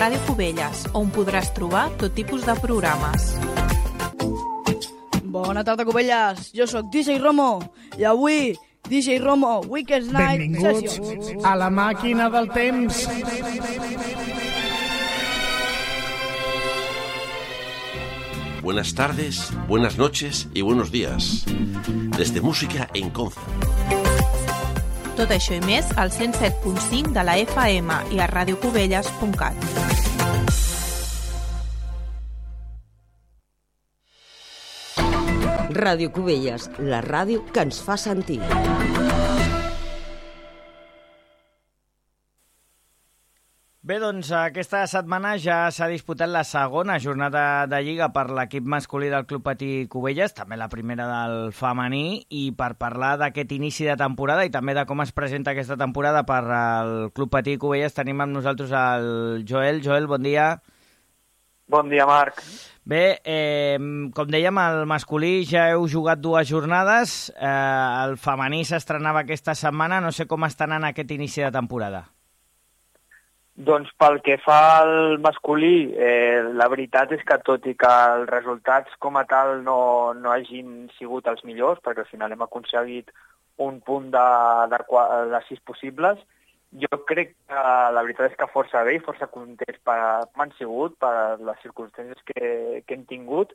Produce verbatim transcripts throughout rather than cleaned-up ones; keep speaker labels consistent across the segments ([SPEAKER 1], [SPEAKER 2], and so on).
[SPEAKER 1] Ràdio Cubelles, on podràs trobar tot tipus de programes.
[SPEAKER 2] Bona tarda, Cubelles. Jo sóc D J Romo i avui D J Romo Weekend Night
[SPEAKER 3] Benvinguts
[SPEAKER 2] Sessions.
[SPEAKER 3] a la màquina del temps.
[SPEAKER 4] Buenas tardes, buenas noches y buenos días. Desde Música en Conza.
[SPEAKER 1] Tot això i més al cent set punt cinc de la F M i a radiocubelles punt cat.
[SPEAKER 5] Ràdio Cubelles, la ràdio que ens fa sentir.
[SPEAKER 6] Bé, doncs aquesta setmana ja s'ha disputat la segona jornada de Lliga per l'equip masculí del Club Patí Cubelles, també la primera del femení, i per parlar d'aquest inici de temporada i també de com es presenta aquesta temporada per al Club Patí Cubelles tenim amb nosaltres el Joel. Joel, bon dia.
[SPEAKER 7] Bon dia, Marc.
[SPEAKER 6] Bé, eh, com dèiem, el masculí ja heu jugat dues jornades, eh, el femení s'estrenava aquesta setmana, no sé com està anant aquest inici de temporada.
[SPEAKER 7] Doncs pel que fa al masculí, eh, la veritat és que tot i que els resultats com a tal no, no hagin sigut els millors, perquè al final hem aconseguit un punt de, de, de sis possibles, jo crec que la veritat és que força bé i força contents per m'han sigut, per les circumstàncies que, que hem tingut,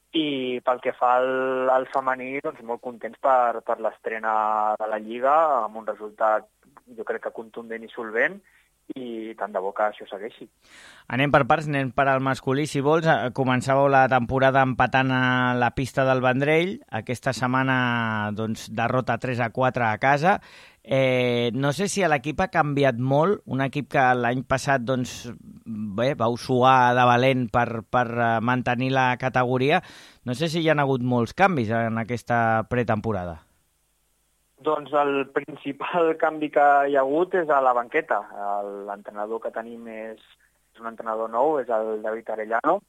[SPEAKER 7] i pel que fa al, al femení, doncs molt contents per, per l'estrena de la Lliga, amb un resultat jo crec que contundent i solvent, i tant de bo que això segueixi.
[SPEAKER 6] Anem per parts, anem per al masculí, si vols. Començàveu la temporada empatant a la pista del Vendrell. Aquesta setmana, doncs, derrota tres a quatre a casa. Eh, no sé si l'equip ha canviat molt, un equip que l'any passat, doncs, bé, vau suar de valent per, per mantenir la categoria. No sé si hi ha hagut molts canvis en aquesta pretemporada.
[SPEAKER 7] Doncs el principal canvi que hi ha hagut és a la banqueta. L'entrenador que tenim és, és un entrenador nou, és el David Arellano,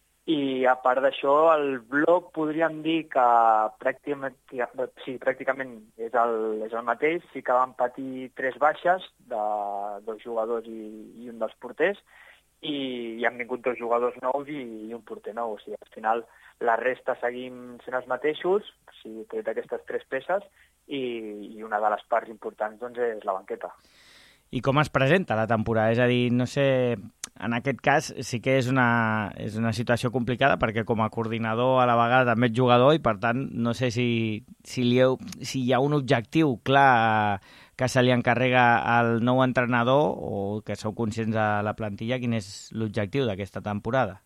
[SPEAKER 7] i a part d'això el bloc podríem dir que pràcticament, sí, pràcticament és el, és el mateix, sí que van patir tres baixes de dos jugadors i, i un dels porters, i hi han vingut dos jugadors nous i, i un porter nou. O sigui, al final la resta seguim sent els mateixos, o sigui, tret aquestes tres peces, i, i una de les parts importants doncs, és la banqueta.
[SPEAKER 6] I com es presenta la temporada? És a dir, no sé, en aquest cas sí que és una, és una situació complicada perquè com a coordinador a la vegada també ets jugador i per tant no sé si, si, li heu, si hi ha un objectiu clar que se li encarrega al nou entrenador o que sou conscients de la plantilla, quin és l'objectiu d'aquesta temporada?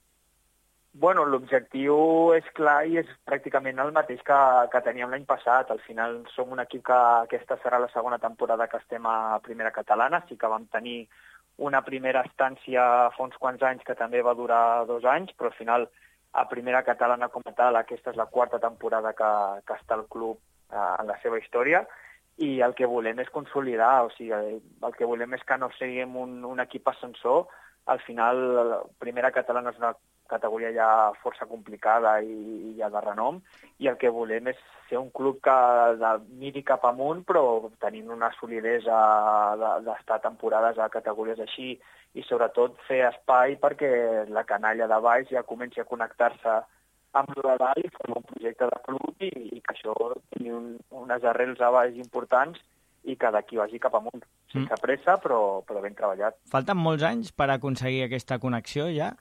[SPEAKER 7] Bueno, l'objectiu és clar i és pràcticament el mateix que, que teníem l'any passat. Al final som un equip que aquesta serà la segona temporada que estem a primera catalana. Sí que vam tenir una primera estància fa uns quants anys que també va durar dos anys, però al final a primera catalana com a tal aquesta és la quarta temporada que, que està el club eh, en la seva història i el que volem és consolidar, o sigui, el que volem és que no siguem un, un equip ascensor. Al final la primera catalana és una categoria ja força complicada i, i ja de renom, i el que volem és ser un club que de, miri cap amunt, però tenint una solidesa d'estar temporades a categories així, i sobretot fer espai perquè la canalla de baix ja comenci a connectar-se amb el de dalt i fer un projecte de club i, i que això tingui un, unes arrels a baix importants i que d'aquí vagi cap amunt. Sense pressa, però, però ben treballat.
[SPEAKER 6] Falten molts anys per aconseguir aquesta connexió ja?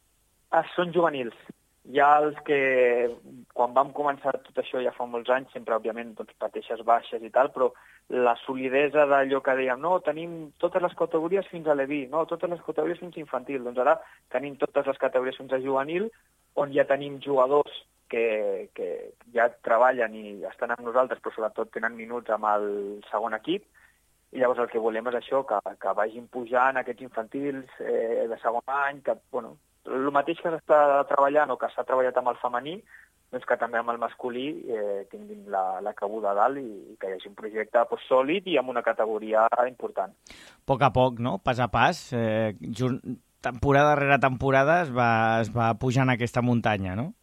[SPEAKER 7] Ah, són juvenils. Ja els que, quan vam començar tot això ja fa molts anys, sempre, òbviament, doncs, pateixes baixes i tal, però la solidesa d'allò que dèiem, no, tenim totes les categories fins a l'E V I, no, totes les categories fins a infantil. Doncs ara tenim totes les categories fins a juvenil, on ja tenim jugadors que, que ja treballen i estan amb nosaltres, però sobretot tenen minuts amb el segon equip, i llavors el que volem és això, que, que vagin pujant aquests infantils eh, de segon any, que, bueno, el mateix que s'està treballant o que s'ha treballat amb el femení, doncs que també amb el masculí eh, tinguin la, la cabuda a dalt i, i que hi hagi un projecte pues, sòlid i amb una categoria important.
[SPEAKER 6] A poc a poc, no? Pas a pas, eh, temporada rere temporada es va, es va pujant aquesta muntanya, no?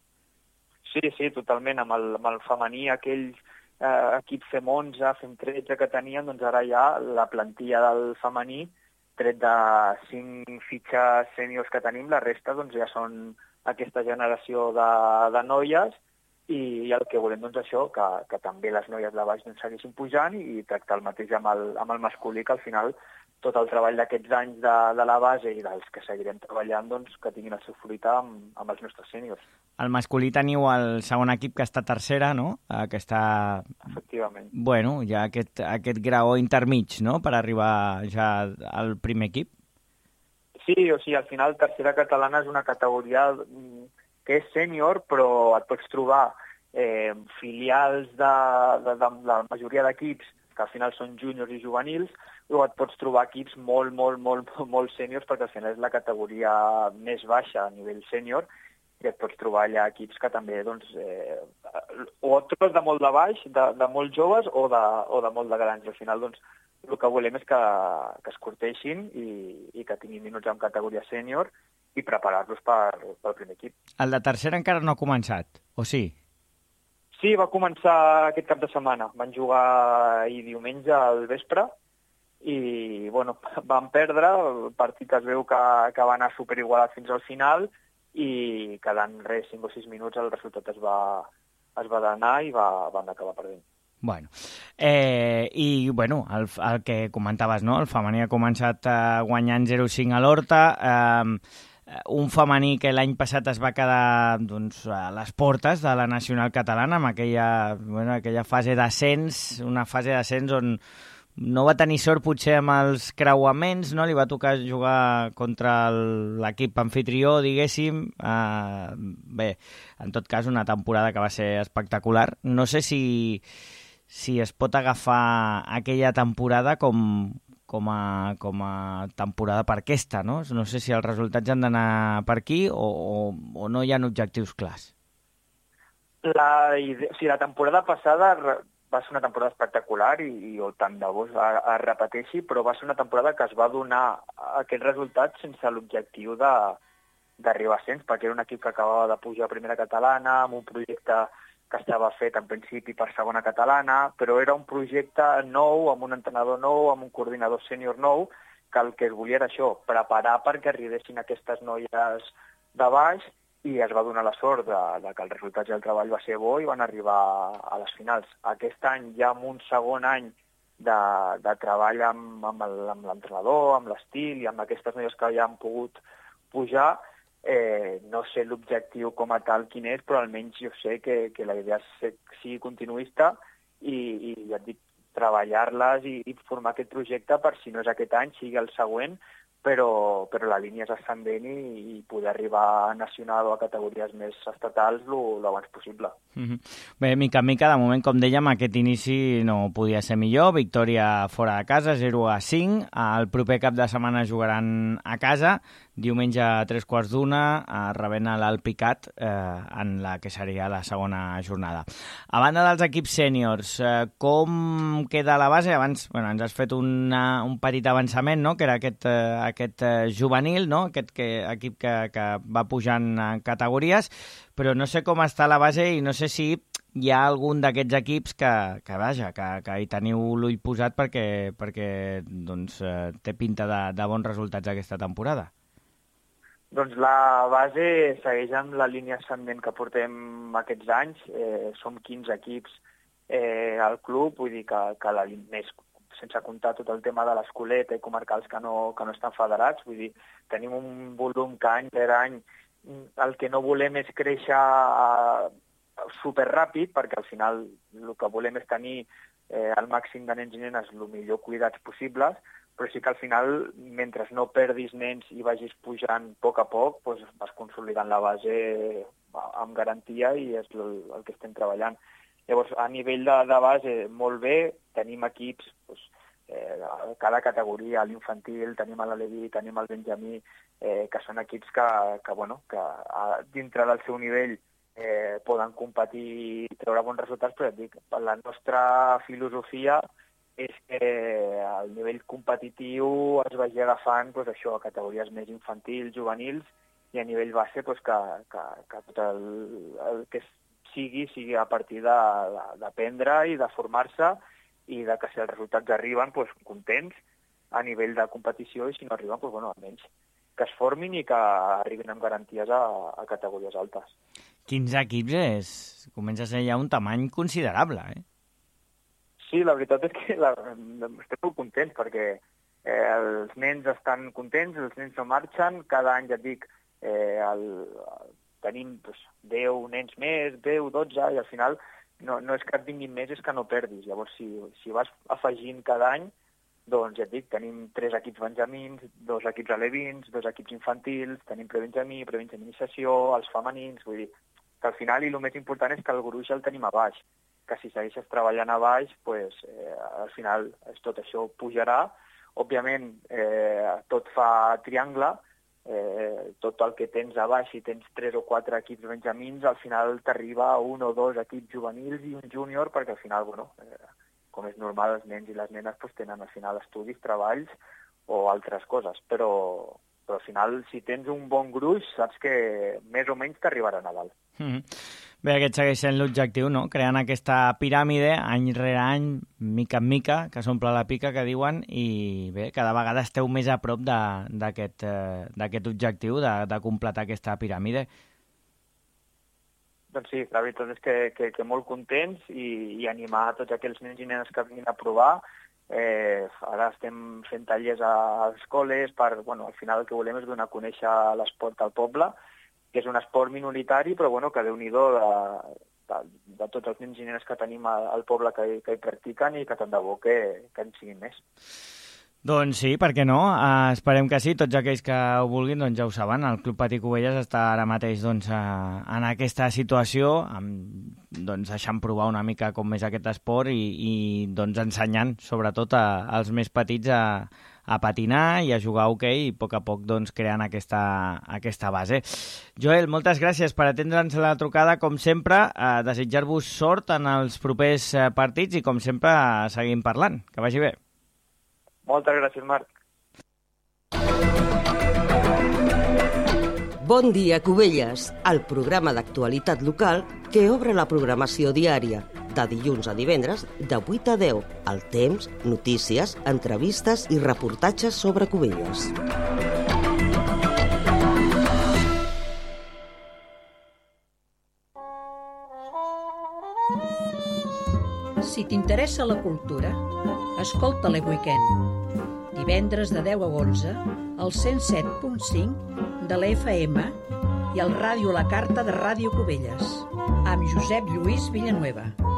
[SPEAKER 7] Sí, sí, totalment. Amb el, amb el femení, aquell eh, equip fem onze, fem tretze que tenien, doncs ara ja la plantilla del femení tret de cinc fitxes sèniors que tenim, la resta doncs, ja són aquesta generació de, de noies, i el que volem, doncs, això, que, que també les noies de baix doncs, segueixin pujant i tractar el mateix amb el, amb el masculí, que al final tot el treball d'aquests anys de, de la base i dels que seguirem treballant, doncs, que tinguin el seu fruit amb, amb els nostres sèniors.
[SPEAKER 6] Al masculí teniu el segon equip que està tercera, no? Que està...
[SPEAKER 7] Efectivament.
[SPEAKER 6] Bueno, ja aquest, aquest graó intermig, no?, per arribar ja al primer equip.
[SPEAKER 7] Sí, o sigui, al final tercera catalana és una categoria que és sènior, però et pots trobar eh, filials de, de, de, de la majoria d'equips que al final són júniors i juvenils, o et pots trobar equips molt, molt, molt, molt sèniors, perquè al final és la categoria més baixa a nivell sènior, i et pots trobar allà equips que també, doncs, eh, o et trobes de molt de baix, de, de molt joves, o de, o de molt de grans. Al final, doncs, el que volem és que, que es curteixin i, i que tinguin minuts en categoria sènior, i preparar-los per, pel primer equip.
[SPEAKER 6] El de tercera encara no ha començat, o sí?
[SPEAKER 7] Sí, va començar aquest cap de setmana. Van jugar ahir diumenge al vespre i, bueno, van perdre. El partit es veu que, que va anar superigualat fins al final i quedant res, cinc o sis minuts, el resultat es va, es va d'anar i va, van acabar perdent.
[SPEAKER 6] Bueno, eh, i bueno, el, el que comentaves, no? El femení ha començat eh, guanyant zero cinc a l'Horta, eh, un femení que l'any passat es va quedar doncs, a les portes de la nacional catalana amb aquella, bueno, aquella fase d'ascens, una fase d'ascens on no va tenir sort potser amb els creuaments, no? Li va tocar jugar contra l'equip anfitrió, diguéssim. Uh, bé, en tot cas, una temporada que va ser espectacular. No sé si, si es pot agafar aquella temporada com... Com a, com a temporada per aquesta, no? No sé si els resultats han d'anar per aquí o, o, o no hi ha objectius clars.
[SPEAKER 7] La, idea, o sigui, la temporada passada va ser una temporada espectacular i, i o tant de bo es, es repeteixi, però va ser una temporada que es va donar aquests resultats sense l'objectiu d'arribar a ascens, perquè era un equip que acabava de pujar a primera catalana, amb un projecte que estava fet en principi per segona catalana, però era un projecte nou, amb un entrenador nou, amb un coordinador sènior nou, que el que es volia era això, preparar perquè arribessin aquestes noies de baix, i es va donar la sort de, de que els resultats i el treball va ser bo i van arribar a les finals. Aquest any, ja amb un segon any de, de treball amb, amb l'entrenador, amb l'estil i amb aquestes noies que ja han pogut pujar, Eh, no sé l'objectiu com a tal quin és, però almenys jo sé que, que la idea és sigui continuista i, i ja et dic, treballar-les i, i formar aquest projecte per si no és aquest any, sigui el següent, però, però la línia és ascendent i, i poder arribar a nacional o a categories més estatals l'abans possible.
[SPEAKER 6] Mm-hmm. Bé, mica en mica, de moment, com dèiem, aquest inici no podia ser millor. Victòria fora de casa, zero a cinc. El proper cap de setmana jugaran a casa, diumenge a tres quarts d'una, rebent l'Alpicat eh, en la que seria la segona jornada. A banda dels equips sèniors, eh, com queda la base? Abans, bueno, ens has fet una, un petit avançament, no?, que era aquest, eh, aquest eh, juvenil, no?, aquest que, equip que, que va pujant en categories, però no sé com està la base i no sé si hi ha algun d'aquests equips que, que vaja, que, que hi teniu l'ull posat perquè, perquè doncs, eh, té pinta de, de bons resultats aquesta temporada.
[SPEAKER 7] Doncs la base segueix amb la línia ascendent que portem aquests anys. Eh, som quinze equips eh, al club, vull dir que, que la, més, sense comptar tot el tema de l'escoleta i comarcals que no, que no estan federats. Vull dir, tenim un volum que any per any el que no volem és créixer superràpid, perquè al final el que volem és tenir eh, el màxim de nens i nenes el millor cuidats possibles, però sí que al final, mentre no perdis nens i vagis pujant a poc a poc, doncs vas consolidant la base amb garantia i és el, el que estem treballant. Llavors, a nivell de, de base, molt bé, tenim equips, doncs, eh, cada categoria, l'infantil, tenim l'Aleví, tenim el Benjamí, eh, que són equips que, que, bueno, que a, dintre del seu nivell eh, poden competir i treure bons resultats, però et dic, la nostra filosofia és que al nivell competitiu es vagi agafant doncs, això, a categories més infantils, juvenils, i a nivell base doncs, que, que, que tot el, el que sigui, sigui a partir d'aprendre i de formar-se i de que si els resultats arriben, doncs, contents, a nivell de competició, i si no arriben, doncs, bueno, almenys que es formin i que arribin amb garanties a, a categories altes.
[SPEAKER 6] quinze equips és... comença a ser ja un tamany considerable, eh?
[SPEAKER 7] Sí, la veritat és que la, estem molt contents perquè eh, els nens estan contents, els nens no marxen, cada any, ja et dic, eh, el, tenim doncs, deu nens més, deu, dotze, i al final no, no és que et vinguin més, és que no perdis. Llavors, si, si vas afegint cada any, doncs ja et dic, tenim tres equips benjamins, dos equips alevins, dos equips infantils, tenim prebenjamí, prebenjaminització, els femenins, vull dir que al final, i el més important és que el gruix el tenim a baix, que si segueixes treballant a baix, pues, eh, al final tot això pujarà. Òbviament, eh, tot fa triangle, eh, tot el que tens a baix, si tens tres o quatre equips benjamins, al final t'arriba un o dos equips juvenils i un júnior, perquè al final, bueno, eh, com és normal, els nens i les nenes pues, tenen al final estudis, treballs o altres coses, però, però al final, si tens un bon gruix, saps que més o menys t'arribarà a Nadal.
[SPEAKER 6] Mm-hmm. Bé, aquest segueix sent l'objectiu, no? Creant aquesta piràmide any rere any, mica en mica, que s'omple la pica, que diuen, i bé, cada vegada esteu més a prop d'aquest eh, objectiu, de, de completar aquesta piràmide.
[SPEAKER 7] Doncs sí, la veritat és que, que, que molt contents i, i animar a tots aquells nens i nenes que vinguin a provar. Eh, ara estem fent tallers a escoles per, bueno, al final el que volem és donar a conèixer l'esport al poble, que és un esport minoritari, però bueno, que Déu-n'hi-do de, de, de tots els nens i nenes que tenim al poble que, que hi practiquen i que tant de bo que, que en siguin més.
[SPEAKER 6] Doncs sí, per què no? Uh, esperem que sí, tots aquells que ho vulguin doncs ja ho saben, el Club Patí Cubelles està ara mateix doncs, uh, en aquesta situació, amb, doncs, deixant provar una mica com és aquest esport i, i doncs, ensenyant sobretot a, als més petits a, a patinar i a jugar a hoquei i a poc a poc doncs, creant aquesta, aquesta base. Joel, moltes gràcies per atendre'ns la trucada, com sempre, uh, desitjar-vos sort en els propers uh, partits i com sempre uh, seguim parlant. Que vagi bé.
[SPEAKER 7] Moltes gràcies, Marc.
[SPEAKER 5] Bon dia, Cubelles, el programa d'actualitat local que obre la programació diària, de dilluns a divendres, de vuit a deu, al temps, notícies, entrevistes i reportatges sobre Cubelles.
[SPEAKER 8] Si t'interessa la cultura, escolta l'E Weekend. Divendres de deu a onze, al cent set punt cinc de la F M i al Ràdio La Carta de Ràdio Cubelles, amb Josep Lluís Villanueva.